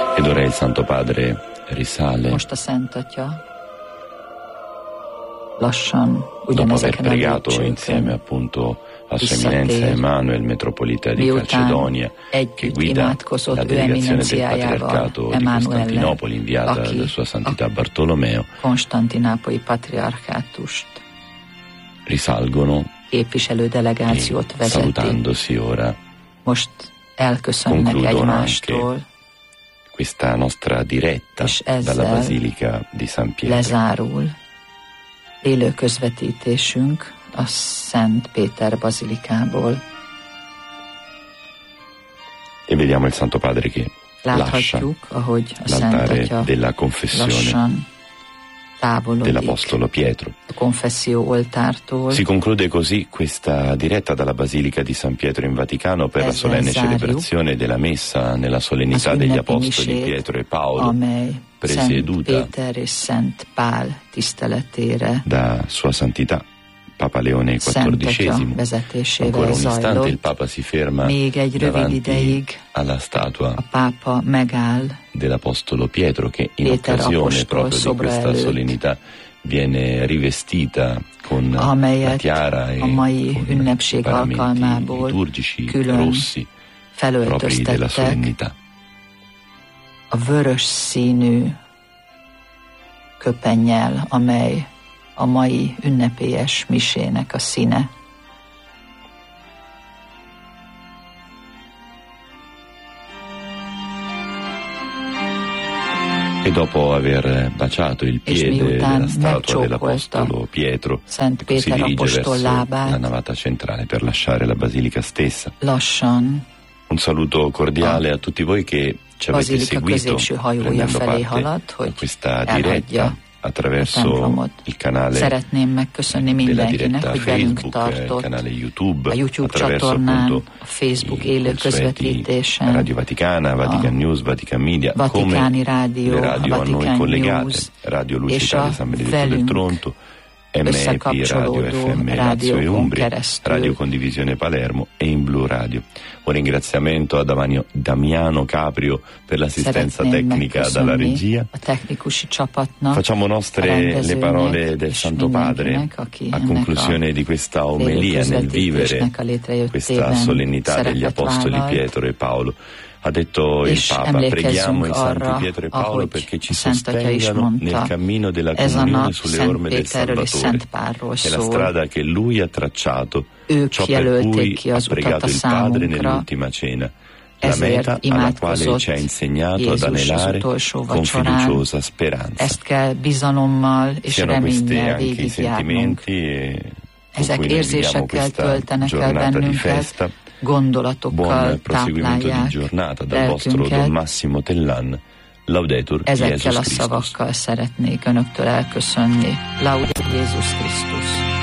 Ed ora il Santo Padre risale. Most a Szent Atya lassan Dopo aver ugyanezeken a pregato insieme lépcsőkön appunto a Sua Eminenza Emanuel, metropolita di Calcedonia, che guida la delegazione del Patriarcato di Costantinopoli inviata da Sua Santità Bartolomeo, konstantinápolyi patriarchátust risalgono képviselő delegációt e vezeti. salutandosi ora Most elköszönnek concludono egymástól, questa nostra diretta és ezzel dalla Basilica di San Pietro. lezárul élő közvetítésünk a Szent Péter bazilikából. E vediamo il Santo Padre che lascia Láthatjuk, ahogy a Szent l'altare Atya della confessione lassan távolodik dell'Apostolo Pietro. a konfesszió oltártól. Si conclude così questa diretta dalla Basilica di San Pietro in Vaticano per la solenne celebrazione della Messa nella solennità degli Apostoli Pietro e Paolo, amely Szent presieduta Péter és Szent Pál tiszteletére da Sua Santità Papa Leone Szent Atya XIV. vezetésével Ancora un istante il zajlott. Papa si ferma Még egy rövid davanti ideig alla statua a pápa megáll dell'Apostolo Pietro che in Péter occasione apostol proprio di szobra questa előtt, solennità viene rivestita con la amelyet tiara e a mai con ünnepség paramenti alkalmából liturgici külön rossi propri della felöltöztettek solennità. a vörös színű köpennyel, amely a mai ünnepélyes misének a színe. E dopo aver baciato il piede della statua dell'Apostolo Pietro, Szent si Péter dirige apostol verso la lábát, navata centrale per lasciare la basilica stessa. lassan Un saluto cordiale a tutti voi che ci avete bazilika seguito középső hajója prendendo felé parte halad, a hogy questa elhagyja diretta a attraverso templomot. il canale Szeretném megköszönni della mindenkinek, diretta hogy velünk Facebook, il tartott canale YouTube, a YouTube attraverso csatornán, appunto a Facebook i élő consueti közvetítésen, Radio Vaticana, Vatican News, Vatican Media, Vatikáni come rádió, le radio a noi Vatican collegate, News, Radio Luce és Italia a San Benedetto del velünk Tronto, MEP, Radio összekapcsolódó FM Lazio e rádiókon Umbria, keresztül. Radio Condivisione Palermo e in Blu Radio. Un ringraziamento a Damiano Caprio per l'assistenza Szeretném tecnica dalla megköszönni regia. a technikusi csapatnak, Facciamo a nostre le rendezőnek parole del és Santo Padre mindenkinek, aki a ennek conclusione di questa omelia nel vivere közvetítésnek a létrejöttében questa solennità degli szerepet Apostoli vállalt. Pietro e Paolo. Ha detto il És Papa, emlékezzünk preghiamo i santi arra, Pietro e Paolo ahogy perché ci a Szent Atya is sostengano mondta, nel cammino della ez a comunione nap sulle Szent orme del Péterről és Salvatore. Szent Pálról È la szól. strada che lui ha tracciato, Ők ciò per jelölték cui ki ha az utat pregato a il Padre számunkra, nell'ultima cena. La ezért meta alla quale imádkozott ci ha insegnato ad Jézus az anelare utolsó con vacsorán. fiduciosa speranza. Ezt kell bizalommal és Siano questi reménnyel anche i végigjárnunk. sentimenti con Ezek cui noi viviamo érzésekkel questa töltenek el giornata di bennünket, festa. gondolatokkal Buon proseguimento di táplálják giornata dal vostro Don lelkünket. Massimo Tellan. Laudetur Jesus Ezekkel a Christus. szavakkal szeretnék önöktől elköszönni. Laudetur Jézus Krisztus.